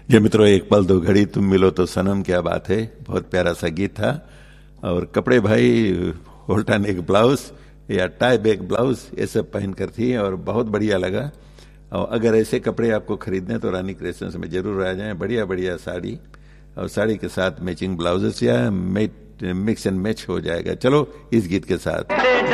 ये मित्रों, एक पल दो घड़ी तुम मिलो तो सनम, क्या बात है, बहुत प्यारा सा गीत था। और कपड़े भाई होल्टा नेक ब्लाउज या टाई बैक ब्लाउज ये सब पहन कर थी और बहुत बढ़िया लगा। और अगर ऐसे कपड़े आपको खरीदने तो रानी क्रिएशंस में जरूर आ जाएं। बढ़िया बढ़िया साड़ी और साड़ी के साथ मैचिंग ब्लाउजेस या मिक्स एंड मैच हो जाएगा। चलो इस गीत के साथ